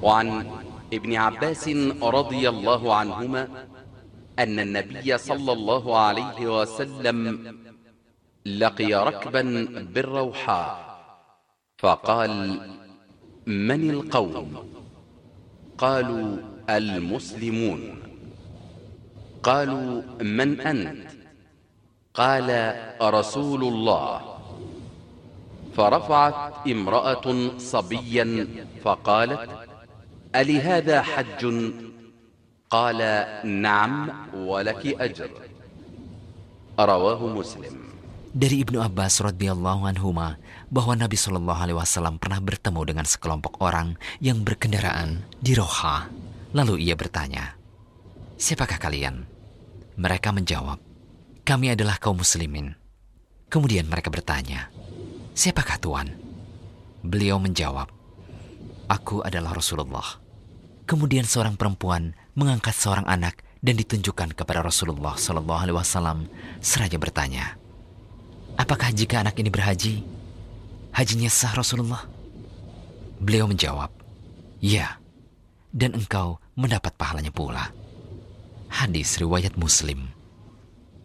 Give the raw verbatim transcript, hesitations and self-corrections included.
وعن ابن عباس رضي الله عنهما أن النبي صلى الله عليه وسلم لقي ركبا بالروحاء فقال: من القوم؟ قالوا: المسلمون. قالوا: من أنت؟ قال: رسول الله. فرفعت امرأة صبيا فقالت: ألهذا حج؟ قال: نعم ولك أجر. رواه مسلم. Dari Ibnu Abbas radhiyallahu anhuma bahwa Nabi Shallallahu alaihi wasallam pernah bertemu dengan sekelompok orang yang berkendaraan di Roha. Lalu ia bertanya, "Siapakah kalian?" Mereka menjawab, "Kami adalah kaum muslimin." Kemudian mereka bertanya, "Siapakah Tuan?" Beliau menjawab, "Aku adalah Rasulullah." Kemudian seorang perempuan mengangkat seorang anak dan ditunjukkan kepada Rasulullah Shallallahu alaihi wasallam seraya bertanya, "Apakah jika anak ini berhaji, hajinya sah Rasulullah?" Beliau menjawab, "Ya, dan engkau mendapat pahalanya pula." Hadis riwayat Muslim.